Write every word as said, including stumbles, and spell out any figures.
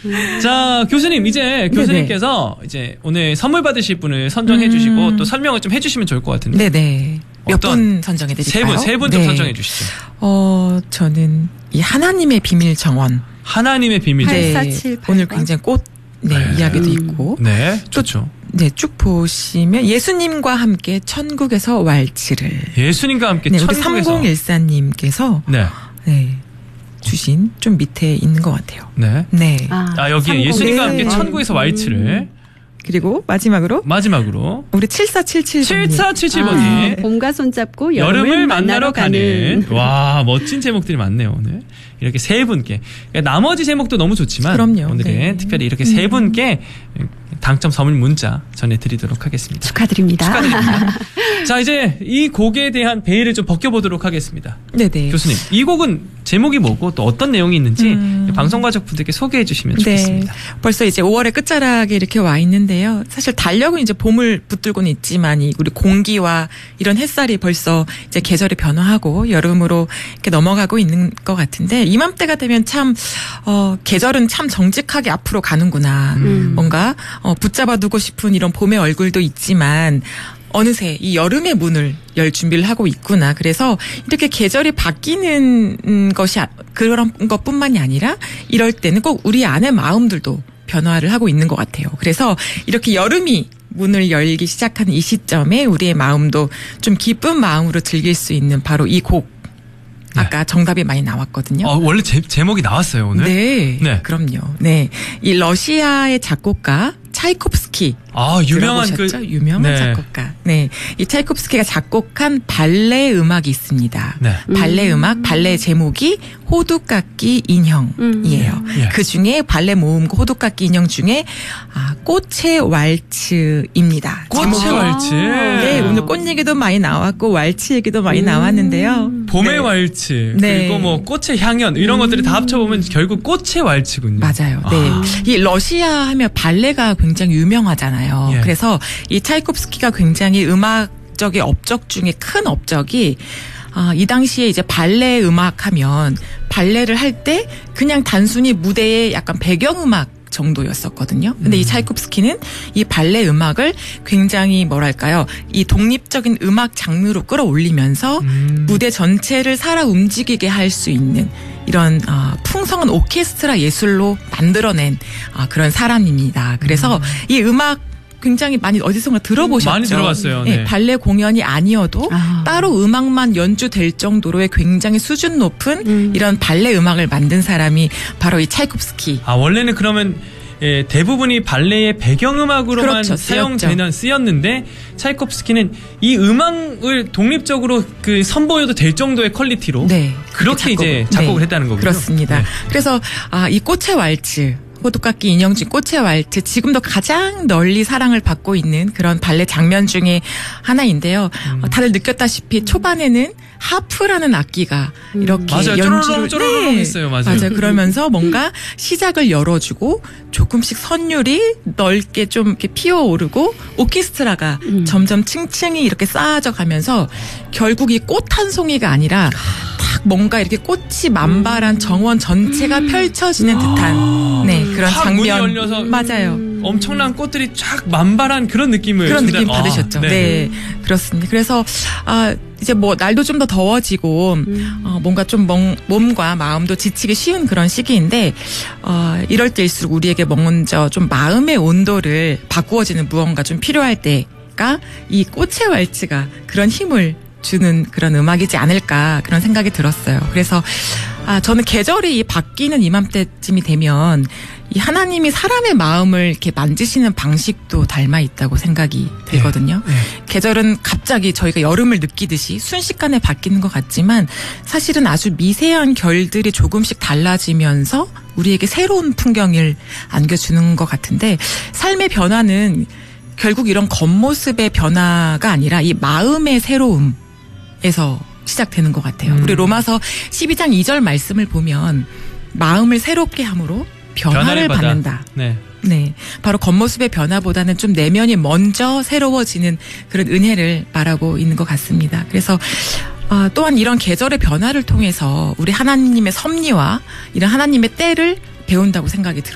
음. 자, 교수님, 이제 교수님께서 네네. 이제 오늘 선물 받으실 분을 선정해 주시고 음. 또 설명을 좀 해주시면 좋을 것 같은데. 네네. 몇 분 선정해 드릴까요? 세 분, 세 분 좀 네. 선정해 주시죠. 어, 저는 이 하나님의 비밀 정원. 하나님의 비밀 정원. 네. 팔사칠팔 오늘 굉장히 꽃, 네, 네. 이야기도 음. 있고. 네, 좋죠. 네, 쭉 보시면 예수님과 함께 천국에서 왈츠를. 예수님과 함께 네, 천국에서. 우리 삼공일사님께서 네. 네. 주신 좀 밑에 있는 것 같아요. 네. 네. 아, 아 여기에 예수님과 함께 네. 천국에서 왈츠를. 음. 그리고 마지막으로 마지막으로 우리 칠사칠칠 번님. 칠사칠칠 번님. 아, 봄과 손잡고 여름을, 여름을 만나러, 만나러 가는. 가는. 와, 멋진 제목들이 많네요, 오늘. 이렇게 세 분께. 그러니까 나머지 제목도 너무 좋지만 그럼요. 오늘은 네. 특별히 이렇게 세 분께 당첨 선물 문자 전해드리도록 하겠습니다. 축하드립니다. 축하드립니다. 자, 이제 이 곡에 대한 베일을 좀 벗겨보도록 하겠습니다. 네네. 교수님, 이 곡은 제목이 뭐고 또 어떤 내용이 있는지 음. 방송 가족분들께 소개해 주시면 좋겠습니다. 네. 벌써 이제 오월의 끝자락에 이렇게 와 있는데요. 사실 달력은 이제 봄을 붙들고는 있지만 이 우리 공기와 이런 햇살이 벌써 이제 계절이 변화하고 여름으로 이렇게 넘어가고 있는 것 같은데 이맘때가 되면 참 어, 계절은 참 정직하게 앞으로 가는구나. 음. 뭔가 어, 붙잡아 두고 싶은 이런 봄의 얼굴도 있지만 어느새 이 여름의 문을 열 준비를 하고 있구나. 그래서 이렇게 계절이 바뀌는 것이 그런 것뿐만이 아니라 이럴 때는 꼭 우리 안의 마음들도 변화를 하고 있는 것 같아요. 그래서 이렇게 여름이 문을 열기 시작하는 이 시점에 우리의 마음도 좀 기쁜 마음으로 즐길 수 있는 바로 이 곡. 아까 네. 정답이 많이 나왔거든요. 어, 원래 제, 제목이 나왔어요, 오늘? 네. 네. 그럼요. 네. 이 러시아의 작곡가 차이콥스키. 아, 유명한 그 유명한 네. 작곡가. 네. 이 차이콥스키가 작곡한 발레 음악이 있습니다. 네. 발레 음악, 발레 제목이 호두깎이 인형이에요. 음. 예. 그 중에 발레 모음과 호두깎이 인형 중에 아, 꽃의 왈츠입니다. 꽃의 왈츠. 네, 오늘 꽃 얘기도 많이 나왔고 왈츠 얘기도 많이 음. 나왔는데요. 봄의 네. 왈츠. 네. 그리고 뭐 꽃의 향연 이런 음. 것들이 다 합쳐보면 결국 꽃의 왈츠군요. 맞아요. 네. 아. 이 러시아 하면 발레가 굉장히 유명하잖아요. 예. 그래서 이 차이콥스키가 굉장히 음악적인 업적 중에 큰 업적이 아, 이 당시에 이제 발레 음악 하면 발레를 할 때 그냥 단순히 무대에 약간 배경음악 정도였었거든요. 근데 음. 이 차이콥스키는 이 발레 음악을 굉장히 뭐랄까요, 이 독립적인 음악 장르로 끌어올리면서 음. 무대 전체를 살아 움직이게 할 수 있는 이런 어, 풍성한 오케스트라 예술로 만들어낸 어, 그런 사람입니다. 그래서 음. 이 음악 굉장히 많이 어디선가 들어보셨죠? 많이 들어봤어요. 네. 네. 발레 공연이 아니어도 아. 따로 음악만 연주될 정도로의 굉장히 수준 높은 음. 이런 발레 음악을 만든 사람이 바로 이 차이콥스키. 아, 원래는 그러면 예, 대부분이 발레의 배경음악으로만 그렇죠, 사용되는 쓰였는데 차이콥스키는 이 음악을 독립적으로 그 선보여도 될 정도의 퀄리티로 네. 그렇게 작곡, 이제 작곡을 네. 했다는 거군요. 그렇습니다. 네. 그래서 아, 이 꽃의 왈츠. 호두깎이 인형 중 꽃의 왈츠 지금도 가장 널리 사랑을 받고 있는 그런 발레 장면 중에 하나인데요. 음. 어, 다들 느꼈다시피 초반에는 하프라는 악기가 음. 이렇게 맞아요. 연주를 쪼르륵 네. 했어요. 맞아요. 맞아요. 그러면서 뭔가 시작을 열어주고 조금씩 선율이 넓게 좀 이렇게 피어오르고 오케스트라가 음. 점점 층층이 이렇게 쌓아져 가면서 결국 이 꽃 한 송이가 아니라 딱 뭔가 이렇게 꽃이 만발한 정원 전체가 음. 펼쳐지는 듯한 네 그런 장면. 문이 열려서 맞아요. 엄청난 꽃들이 쫙 만발한 그런 느낌을 그런 준다. 느낌 받으셨죠. 아, 네. 네, 그렇습니다. 그래서 아 이제 뭐 날도 좀 더 더워지고 음. 어, 뭔가 좀 몸, 몸과 마음도 지치기 쉬운 그런 시기인데 어, 이럴 때일수록 우리에게 먼저 좀 마음의 온도를 바꾸어지는 무언가 좀 필요할 때가 이 꽃의 왈츠가 그런 힘을 주는 그런 음악이지 않을까 그런 생각이 들었어요. 그래서 아 저는 계절이 바뀌는 이맘때쯤이 되면 이 하나님이 사람의 마음을 이렇게 만지시는 방식도 닮아 있다고 생각이 되거든요. 네, 네. 계절은 갑자기 저희가 여름을 느끼듯이 순식간에 바뀌는 것 같지만 사실은 아주 미세한 결들이 조금씩 달라지면서 우리에게 새로운 풍경을 안겨주는 것 같은데 삶의 변화는 결국 이런 겉모습의 변화가 아니라 이 마음의 새로움 에서 시작되는 것 같아요. 음. 우리 로마서 십이 장 이 절 말씀을 보면 마음을 새롭게 함으로 변화를, 변화를 받는다. 네. 네. 바로 겉모습의 변화보다는 좀 내면이 먼저 새로워지는 그런 은혜를 말하고 있는 것 같습니다. 그래서 어, 또한 이런 계절의 변화를 통해서 우리 하나님의 섭리와 이런 하나님의 때를 배운다고 생각이 들어요.